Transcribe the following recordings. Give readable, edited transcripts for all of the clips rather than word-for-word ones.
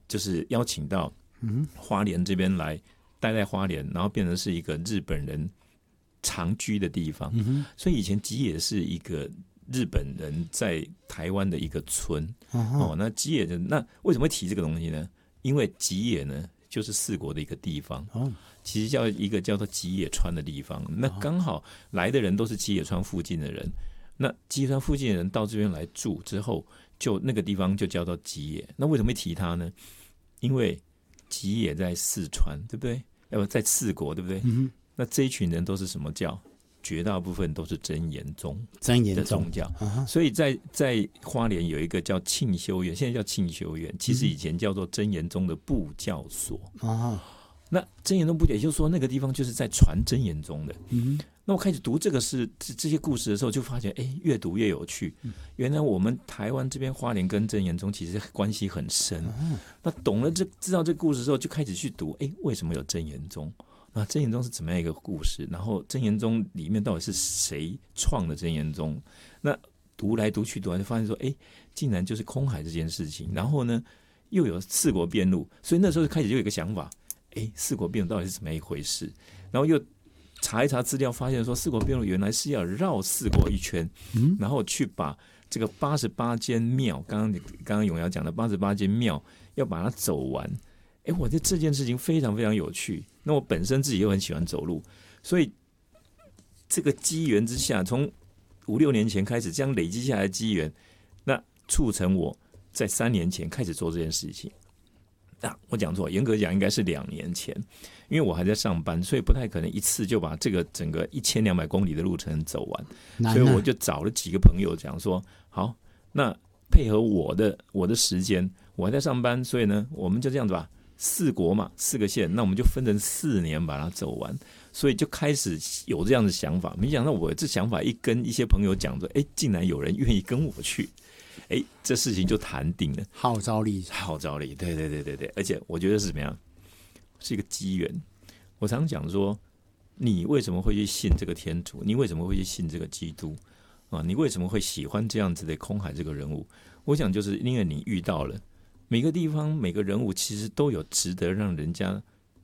就是邀请到花莲这边来，待在花莲，然后变成是一个日本人常居的地方。所以以前吉野是一个日本人在台湾的一个村。那吉野那为什么会提这个东西呢？因为吉野呢就是四国的一个地方，其实叫一个叫做吉野川的地方。那刚好来的人都是吉野川附近的人，那吉野川附近的人到这边来住之后，就那个地方就叫做吉野。那为什么会提它呢？因为吉野在四川，对不对？要不在四国，对不对？那这一群人都是什么教？绝大部分都是真言宗的宗教。所以在花莲有一个叫庆修院，现在叫庆修院，其实以前叫做真言宗的布教所。那真言宗布教，也就是说那个地方就是在传真言宗的。那我开始读这些故事的时候，就发现越读越有趣。原来我们台湾这边花莲跟真言宗其实关系很深。那懂了知道这个故事之后，就开始去读，为什么有真言宗？那真言宗是怎么样一个故事？然后真言宗里面到底是谁创的真言宗？那读来读去就发现说，竟然就是空海这件事情。然后呢，又有四国辩路，所以那时候就开始有一个想法，四国辩路到底是怎么一回事？然后又查一查资料，发现说四国辩路原来是要绕四国一圈，然后去把这个88间庙，刚刚永尧讲的88间庙，要把它走完。我觉得这件事情非常非常有趣。那我本身自己又很喜欢走路，所以这个机缘之下，从5-6年前开始这样累积下来的机缘，那促成我在3年前开始做这件事情。我讲错，严格讲应该是2年前，因为我还在上班，所以不太可能一次就把这个整个1200公里的路程走完，所以我就找了几个朋友讲说，好，那配合我的时间，我还在上班，所以呢，我们就这样子吧。4国嘛，4个县，那我们就分成4年把它走完，所以就开始有这样的想法。没想到我这想法一跟一些朋友讲说，竟然有人愿意跟我去，这事情就谈定了。 号召力， 对，而且我觉得是怎么样，是一个机缘。我常讲说，你为什么会去信这个天主？你为什么会去信这个基督？你为什么会喜欢这样子的空海这个人物？我想就是因为你遇到了。每个地方每个人物其实都有值得让人家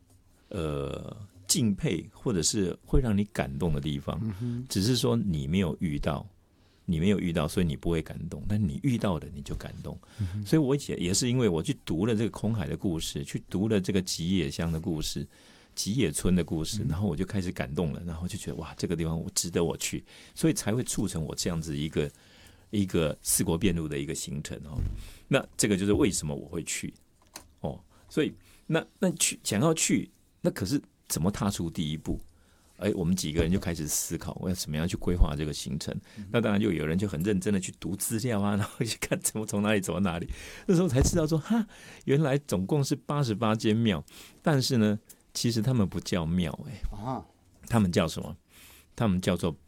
敬佩或者是会让你感动的地方，只是说你没有遇到，所以你不会感动，但你遇到的你就感动。所以我也是因为我去读了这个空海的故事，去读了这个吉野乡的故事，吉野村的故事，然后我就开始感动了，然后就觉得哇，这个地方值得我去，所以才会促成我这样子一个四国辩路的一个行程。那这个就是为什么我会去所以那想要去，那可是怎么踏出第一步？我们几个人就开始思考，我要怎么样去规划这个行程。那当然就有人就很认真的去读资料啊，然后去看怎么从哪里走到哪里。那时候才知道说，原来总共是88间庙，但是呢，其实他们不叫庙，他们叫什么？他们叫做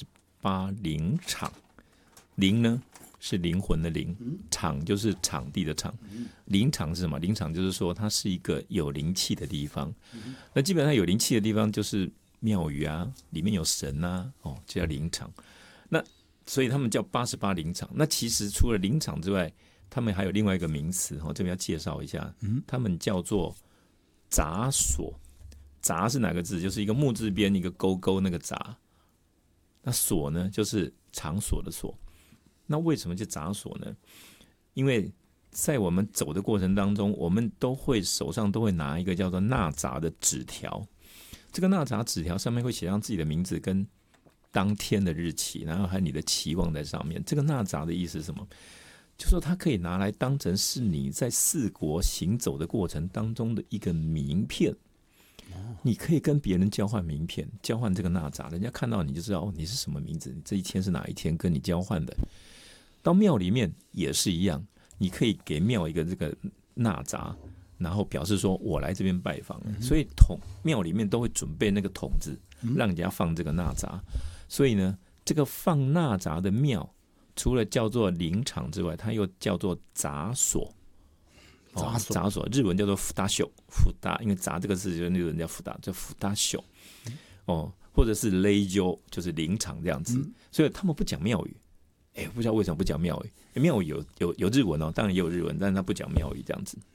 88灵场。灵呢是灵魂的灵，场就是场地的场。灵场是什么？灵场就是说它是一个有灵气的地方。那基本上有灵气的地方就是庙宇啊，里面有神啊，就叫灵场。那所以他们叫88灵场。那其实除了灵场之外，他们还有另外一个名词，这边要介绍一下，他们叫做杂所。杂是哪个字？就是一个木字边一个勾勾那个杂。那所呢，就是场所的所。那为什么叫杂所呢？因为在我们走的过程当中，我们手上都会拿一个叫做纳杂的纸条。这个纳杂纸条上面会写上自己的名字跟当天的日期，然后还有你的期望在上面。这个纳杂的意思是什么？就说它可以拿来当成是你在四国行走的过程当中的一个名片。你可以跟别人交换名片，交换这个纳杂，人家看到你就知道你是什么名字，你这一天是哪一天跟你交换的。到庙里面也是一样，你可以给庙一个这个纳杂，然后表示说我来这边拜访，所以庙里面都会准备那个桶子，让人家放这个纳杂。所以呢，这个放纳杂的庙，除了叫做灵场之外，它又叫做杂所。杂所日文叫做福大秀，福大，因为杂这个字就是日文叫福大，叫福大秀。或者是雷鸠，就是灵场这样子。所以他们不讲庙语。不知道为什么不讲庙语？庙语有日文当然也有日文，但是他不讲庙语这样子。